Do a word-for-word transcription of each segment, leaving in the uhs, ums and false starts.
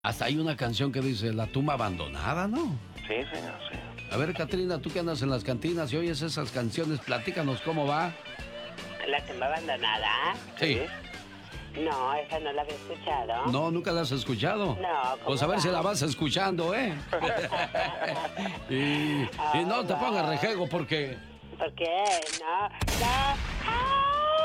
Hasta hay una canción que dice La tumba abandonada, ¿no? Sí, señor, sí. A ver, Catrina, tú que andas en las cantinas y oyes esas canciones, platícanos cómo va. ¿La tumba abandonada? Sí. No, esa no la había escuchado. No, nunca la has escuchado. No, ¿cómo pues a ver va? si la vas escuchando, ¿eh? y, y no te pongas rejego porque... ¿Por qué? No, no. ¡Ay!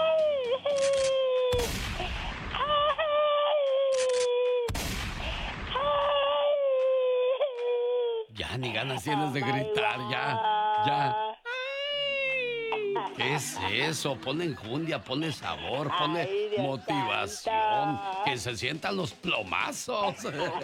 Ya ni ganas tienes de gritar, ya, ya. ¿Qué es eso? Pone enjundia, pone sabor, pone Ay, Dios motivación. santo. Que se sientan los plomazos.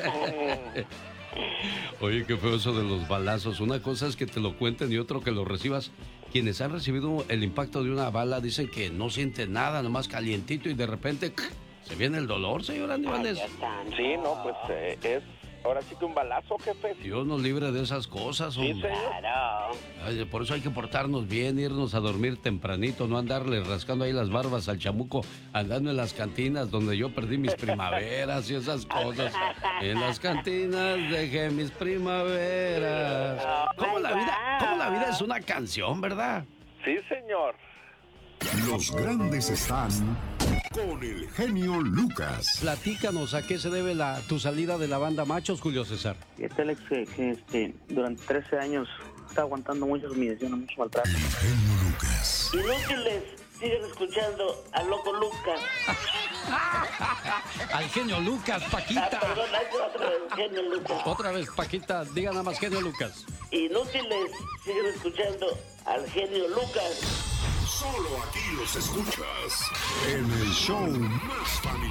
Oye, qué feo eso de los balazos. Una cosa es que te lo cuenten y otro que lo recibas. Quienes han recibido el impacto de una bala dicen que no sienten nada, nomás calientito y de repente se viene el dolor, señor Aníbales. Sí, no, pues eh, es ahora sí que un balazo, jefe. Dios nos libre de esas cosas, Sí, hombre. señor. Claro. Ay, por eso hay que portarnos bien, irnos a dormir tempranito, no andarle rascando ahí las barbas al chamuco, andando en las cantinas donde yo perdí mis primaveras y esas cosas. En las cantinas dejé mis primaveras. ¿Cómo la vida, cómo la vida es una canción, verdad? Sí, señor. Los grandes están con el genio Lucas. Platícanos, ¿a qué se debe la, tu salida de la banda Machos, Julio César? Este Alex que, que, este, durante trece años está aguantando muchas humillaciones, mucho maltrato. El genio Lucas. Inútiles, siguen escuchando al Loco Lucas. Al genio Lucas, Paquita. Ah, perdón, hay otra vez, genio Lucas. Otra vez, Paquita, diga nada más genio Lucas. Inútiles, siguen escuchando al genio Lucas. Solo aquí los escuchas en el show más familiar.